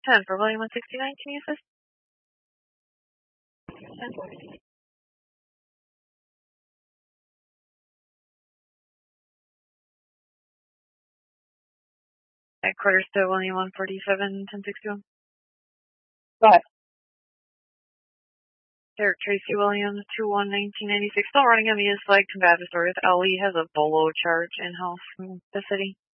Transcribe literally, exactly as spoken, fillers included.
ten for William one sixty-nine, can you assist? ten. Headquarters to William one forty-seven, ten sixty-one. Go ahead. Derek Tracy Williams, two one nineteen ninety-six. Still running M E S flag. Combative story with Ali has a bolo charge in-house from the city.